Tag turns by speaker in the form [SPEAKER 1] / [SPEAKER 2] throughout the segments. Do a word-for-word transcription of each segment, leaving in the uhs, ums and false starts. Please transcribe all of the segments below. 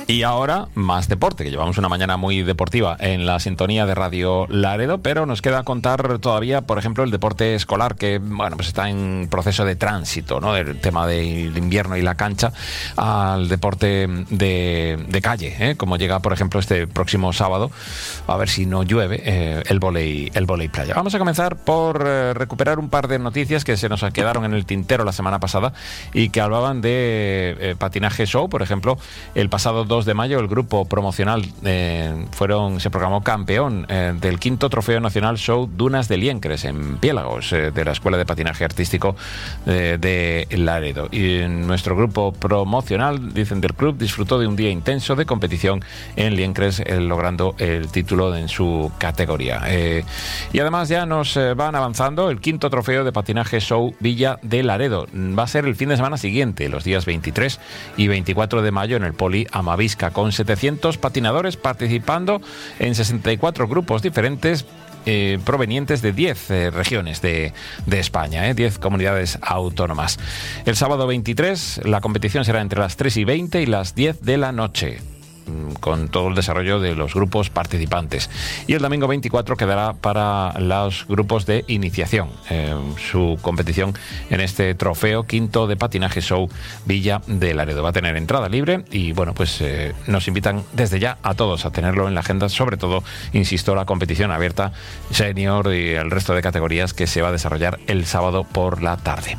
[SPEAKER 1] Y ahora, más deporte, que llevamos una mañana muy deportiva en la sintonía de Radio Laredo, pero nos queda contar todavía, por ejemplo, el deporte escolar, que bueno, pues está en proceso de tránsito, ¿no? Del tema del invierno y la cancha al deporte de, de calle, ¿eh? Como llega, por ejemplo, este próximo sábado, a ver si no llueve, eh, el vóley, el vóley playa. Vamos a comenzar por eh, recuperar un par de noticias que se nos quedaron en el tintero la semana pasada y que hablaban de eh, patinaje show. Por ejemplo, el pasado dos de mayo el grupo promocional eh, fueron se proclamó campeón eh, del quinto Trofeo Nacional Show Dunas de Liencres en Piélagos, eh, de la Escuela de Patinaje Artístico eh, de Laredo. Y nuestro grupo promocional, dicen del club, disfrutó de un día intenso de competición en Liencres, eh, logrando el título en su categoría. Eh, y además ya nos eh, van avanzando el quinto Trofeo de Patinaje Show Villa de Laredo. Va a ser el fin de semana siguiente, los días veintitrés y veinticuatro de mayo, en el Poli Amavisca, con setecientos patinadores participando en sesenta y cuatro grupos diferentes eh, provenientes de diez eh, regiones de, de España, eh, diez comunidades autónomas. El sábado veintitrés la competición será entre las tres y veinte y las diez de la noche, con todo el desarrollo de los grupos participantes. Y el domingo veinticuatro quedará para los grupos de iniciación, eh, su competición en este trofeo quinto de patinaje show Villa de Laredo. Va a tener entrada libre y bueno, pues eh, nos invitan desde ya a todos a tenerlo en la agenda, sobre todo, insisto, la competición abierta senior y el resto de categorías que se va a desarrollar el sábado por la tarde.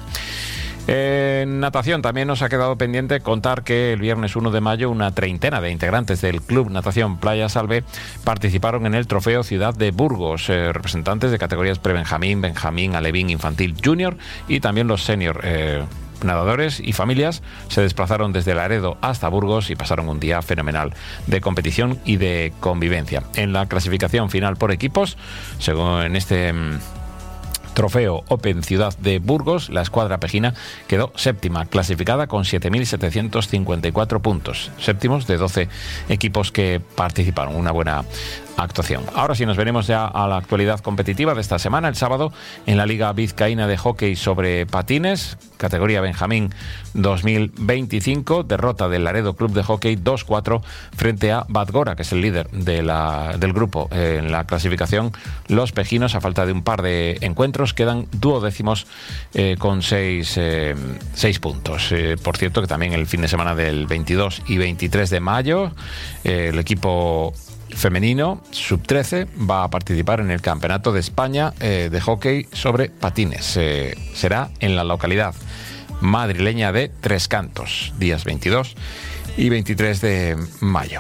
[SPEAKER 1] En natación también nos ha quedado pendiente contar que el viernes uno de mayo una treintena de integrantes del Club Natación Playa Salve participaron en el Trofeo Ciudad de Burgos, eh, representantes de categorías pre-Benjamín, Benjamín, Alevín, Infantil, Junior y también los senior. Eh, nadadores y familias se desplazaron desde Laredo hasta Burgos y pasaron un día fenomenal de competición y de convivencia. En la clasificación final por equipos, según en este Trofeo Open Ciudad de Burgos, la escuadra pejina quedó séptima, clasificada con siete mil setecientos cincuenta y cuatro puntos, séptimos de doce equipos que participaron. Una buena actuación. Ahora sí, nos veremos ya a la actualidad competitiva de esta semana. El sábado, en la Liga Vizcaína de Hockey sobre Patines, categoría Benjamín dos mil veinticinco, derrota del Laredo Club de Hockey dos cuatro frente a Badgora, que es el líder de la, del grupo. En la clasificación, los pejinos, a falta de un par de encuentros, quedan duodécimos eh, con seis, eh, seis puntos. Eh, por cierto, que también el fin de semana del veintidós y veintitrés de mayo, eh, el equipo femenino sub trece va a participar en el Campeonato de España eh, de hockey sobre patines. Eh, será en la localidad madrileña de Tres Cantos, días veintidós y veintitrés de mayo.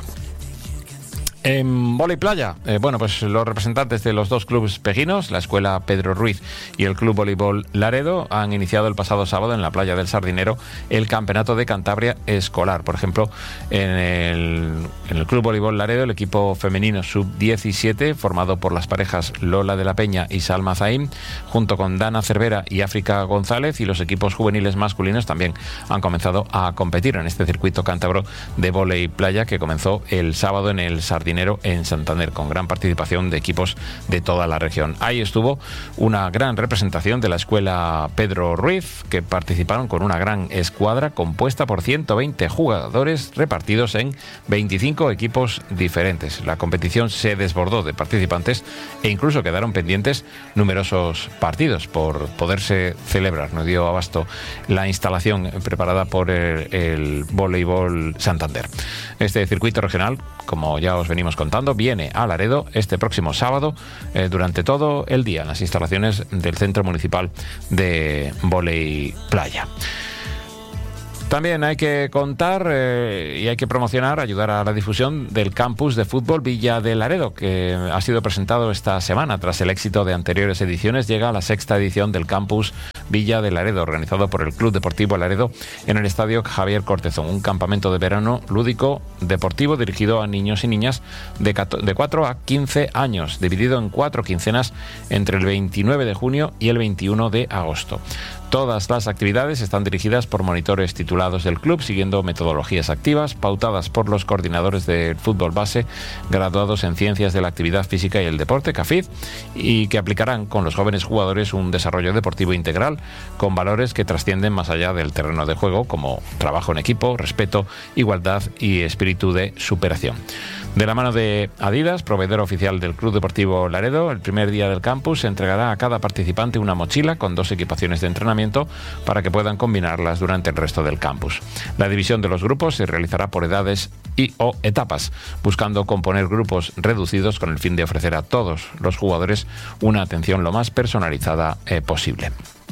[SPEAKER 1] En vóley playa, eh, bueno, pues los representantes de los dos clubes pejinos, la Escuela Pedro Ruiz y el Club Voleibol Laredo, han iniciado el pasado sábado en la playa del Sardinero el Campeonato de Cantabria Escolar. Por ejemplo, en el, en el Club Voleibol Laredo, el equipo femenino sub diecisiete, formado por las parejas Lola de la Peña y Salma Zaim, junto con Dana Cervera y África González, y los equipos juveniles masculinos también han comenzado a competir en este circuito cántabro de vóley playa que comenzó el sábado en el Sardinero en Santander, con gran participación de equipos de toda la región. Ahí estuvo una gran representación de la Escuela Pedro Ruiz, que participaron con una gran escuadra compuesta por ciento veinte jugadores repartidos en veinticinco equipos diferentes. La competición se desbordó de participantes e incluso quedaron pendientes numerosos partidos por poderse celebrar. No dio abasto la instalación preparada por el, el Voleibol Santander. Este circuito regional, como ya os venimos contando, viene a Laredo este próximo sábado eh, durante todo el día en las instalaciones del Centro Municipal de Vóley Playa. También hay que contar eh, y hay que promocionar, ayudar a la difusión del campus de fútbol Villa de Laredo, que ha sido presentado esta semana. Tras el éxito de anteriores ediciones, llega la sexta edición del campus Villa de Laredo, organizado por el Club Deportivo Laredo en el Estadio Javier Cortezón. Un campamento de verano lúdico deportivo dirigido a niños y niñas de cuatro a quince años, dividido en cuatro quincenas entre el veintinueve de junio y el veintiuno de agosto. Todas las actividades están dirigidas por monitores titulados del club, siguiendo metodologías activas, pautadas por los coordinadores del fútbol base, graduados en Ciencias de la Actividad Física y el Deporte, C A F I D, y que aplicarán con los jóvenes jugadores un desarrollo deportivo integral, con valores que trascienden más allá del terreno de juego, como trabajo en equipo, respeto, igualdad y espíritu de superación. De la mano de Adidas, proveedor oficial del Club Deportivo Laredo, el primer día del campus se entregará a cada participante una mochila con dos equipaciones de entrenamiento para que puedan combinarlas durante el resto del campus. La división de los grupos se realizará por edades y o etapas, buscando componer grupos reducidos con el fin de ofrecer a todos los jugadores una atención lo más personalizada eh, posible.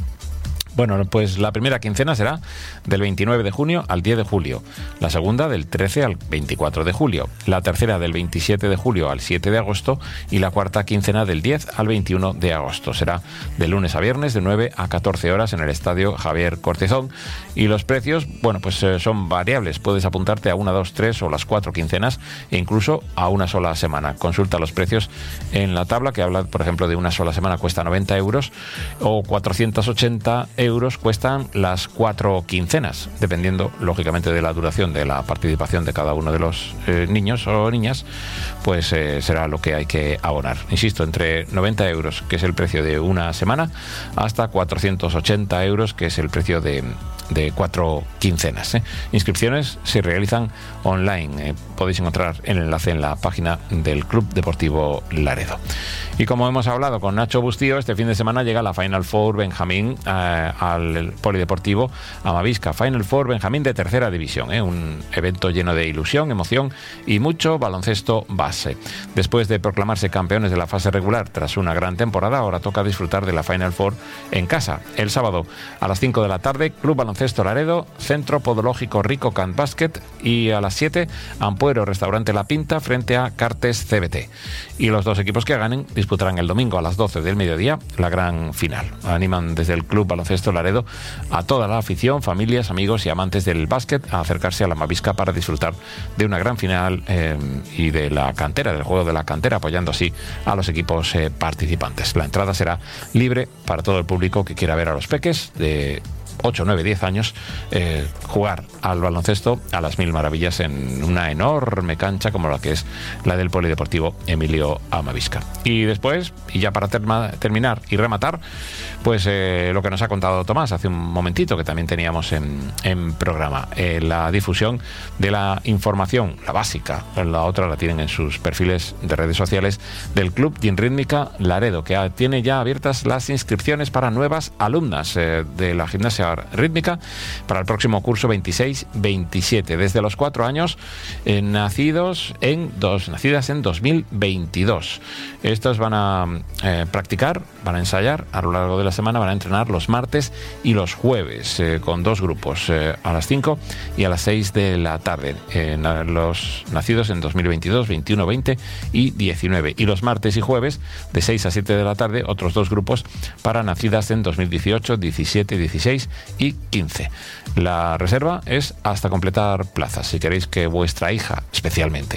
[SPEAKER 1] Bueno, pues la primera quincena será del veintinueve de junio al diez de julio, la segunda del trece al veinticuatro de julio, la tercera del veintisiete de julio al siete de agosto y la cuarta quincena del diez al veintiuno de agosto. Será de lunes a viernes de nueve a catorce horas en el Estadio Javier Cortezón, y los precios, bueno, pues eh, son variables. Puedes apuntarte a una, dos, tres o las cuatro quincenas e incluso a una sola semana. Consulta los precios en la tabla, que habla, por ejemplo, de una sola semana cuesta noventa euros o cuatrocientos ochenta euros cuestan las cuatro quincenas, dependiendo lógicamente de la duración de la participación de cada uno de los eh, niños o niñas, pues eh, será lo que hay que abonar. Insisto, entre noventa euros, que es el precio de una semana, hasta cuatrocientos ochenta euros, que es el precio de, de cuatro quincenas. ¿eh? Inscripciones se realizan online. Eh, podéis encontrar el enlace en la página del Club Deportivo Laredo. Y como hemos hablado con Nacho Bustío, este fin de semana llega la Final Four Benjamín eh, al Polideportivo Amavisca. Final Four Benjamín de tercera división, ¿eh? Un evento lleno de ilusión, emoción y mucho baloncesto base. Después de proclamarse campeones de la fase regular tras una gran temporada, ahora toca disfrutar de la Final Four en casa. El sábado a las cinco de la tarde, Club Baloncesto Laredo, Centro Podológico Rico Can Basket, y a las siete, Ampuero Restaurante La Pinta frente a Cartes C B T. Y los dos equipos que ganen disputarán el domingo a las doce del mediodía la gran final. Animan desde el Club Baloncesto Laredo a toda la afición, familias, amigos y amantes del básquet a acercarse a la Amavisca para disfrutar de una gran final eh, y de la cantera, del juego de la cantera, apoyando así a los equipos eh, participantes. La entrada será libre para todo el público que quiera ver a los peques de ocho, nueve, diez años eh, jugar al baloncesto a las mil maravillas en una enorme cancha como la que es la del Polideportivo Emilio Amavisca. Y después, y ya para terma, terminar y rematar, pues eh, lo que nos ha contado Tomás hace un momentito, que también teníamos en, en programa, eh, la difusión de la información, la básica, la otra la tienen en sus perfiles de redes sociales del Club Gym Rítmica Laredo, que tiene ya abiertas las inscripciones para nuevas alumnas eh, de la gimnasia rítmica para el próximo curso veintiséis veintisiete, desde los cuatro años, eh, nacidos en dos, nacidas en dos mil veintidós. Estos van a eh, practicar, van a ensayar a lo largo de la semana, van a entrenar los martes y los jueves eh, con dos grupos, eh, a las cinco y a las seis de la tarde, eh, los nacidos en dos mil veintidós, veintiuno, veinte y diecinueve, y los martes y jueves de seis a siete de la tarde otros dos grupos para nacidas en dos mil dieciocho, diecisiete, dieciséis y quince. La reserva es hasta completar plazas. Si queréis que vuestra hija especialmente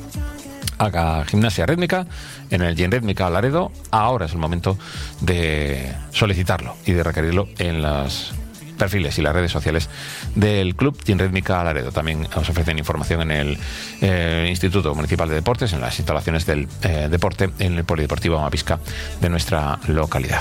[SPEAKER 1] haga gimnasia rítmica en el Gym Rítmica Laredo, ahora es el momento de solicitarlo y de requerirlo en los perfiles y las redes sociales del Club Gym Rítmica Laredo. También os ofrecen información en el eh, Instituto Municipal de Deportes, en las instalaciones del eh, deporte en el Polideportivo Amavisca de nuestra localidad.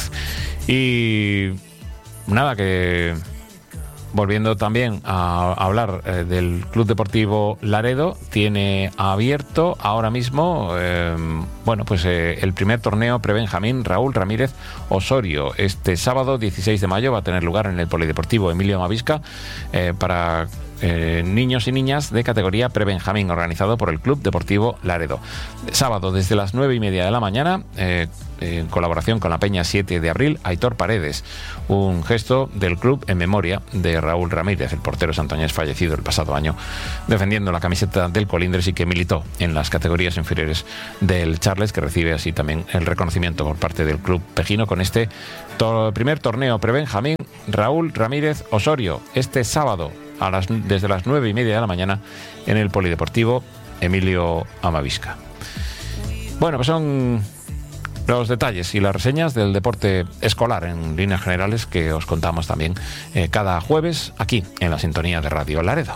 [SPEAKER 1] Y nada, que volviendo también a hablar eh, del Club Deportivo Laredo, tiene abierto ahora mismo eh, bueno, pues eh, el primer torneo Prebenjamín Raúl Ramírez Osorio. Este sábado dieciséis de mayo va a tener lugar en el Polideportivo Emilio Amavisca eh, para Eh, niños y niñas de categoría Prebenjamín, organizado por el Club Deportivo Laredo. Sábado desde las nueve y media de la mañana, eh, en colaboración con la Peña siete de abril, Aitor Paredes, un gesto del club en memoria de Raúl Ramírez, el portero santoñés fallecido el pasado año, defendiendo la camiseta del Colindres y que militó en las categorías inferiores del Charles, que recibe así también el reconocimiento por parte del club pejino con este to- primer torneo Prebenjamín Raúl Ramírez Osorio, este sábado a las, desde las nueve y media de la mañana en el Polideportivo Emilio Amavisca. Bueno, pues son los detalles y las reseñas del deporte escolar en líneas generales que os contamos también eh, cada jueves aquí en la sintonía de Radio Laredo.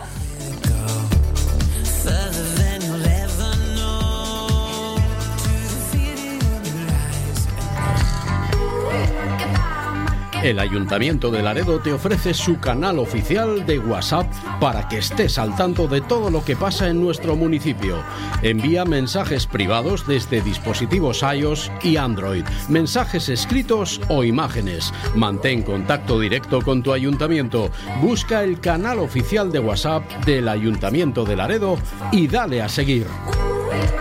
[SPEAKER 2] El Ayuntamiento de Laredo te ofrece su canal oficial de WhatsApp para que estés al tanto de todo lo que pasa en nuestro municipio. Envía mensajes privados desde dispositivos iOS y Android, mensajes escritos o imágenes. Mantén contacto directo con tu ayuntamiento. Busca el canal oficial de WhatsApp del Ayuntamiento de Laredo y dale a seguir.